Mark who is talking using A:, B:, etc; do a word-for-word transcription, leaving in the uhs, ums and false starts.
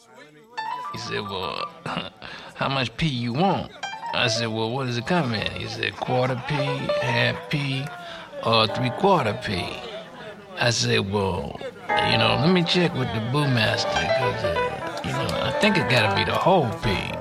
A: He said, well, how much P you want? I said, well, what does it come in? He said, quarter P, half P, or three quarter P. I said, well, you know, let me check with the boomaster, because, uh, you know, I think it gotta be the whole P.